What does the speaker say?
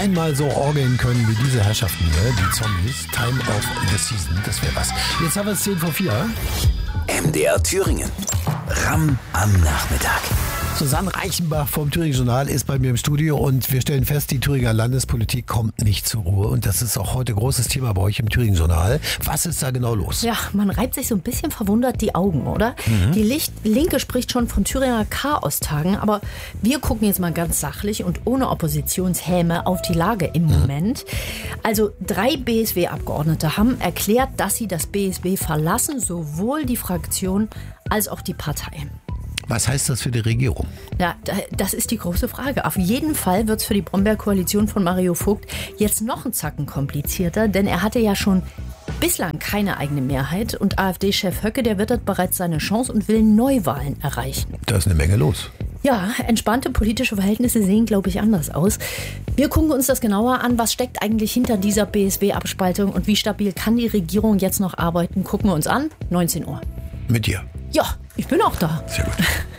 einmal so orgeln können wie diese Herrschaften hier, die Zombies. Time of the Season, das wäre was. Jetzt haben wir es 3:10. MDR Thüringen. Ram am Nachmittag. Susanne Reichenbach vom Thüringer Journal ist bei mir im Studio und wir stellen fest, die Thüringer Landespolitik kommt nicht zur Ruhe und das ist auch heute großes Thema bei euch im Thüringer Journal. Was ist da genau los? Ja, man reibt sich so ein bisschen verwundert die Augen, oder? Die Linke spricht schon von Thüringer Chaostagen, aber wir gucken jetzt mal ganz sachlich und ohne Oppositionshäme auf die Lage im Moment. Also 3 BSW-Abgeordnete haben erklärt, dass sie das BSW verlassen, sowohl die Fraktion als auch die Partei. Was heißt das für die Regierung? Ja, das ist die große Frage. Auf jeden Fall wird es für die Brombeer-Koalition von Mario Vogt jetzt noch einen Zacken komplizierter, denn er hatte ja schon bislang keine eigene Mehrheit und AfD-Chef Höcke, der wittert bereits seine Chance und will Neuwahlen erreichen. Da ist eine Menge los. Ja, entspannte politische Verhältnisse sehen, glaube ich, anders aus. Wir gucken uns das genauer an. Was steckt eigentlich hinter dieser BSW-Abspaltung und wie stabil kann die Regierung jetzt noch arbeiten? Gucken wir uns an. 19 Uhr. Mit dir. Ja, ich bin auch da. Sehr gut.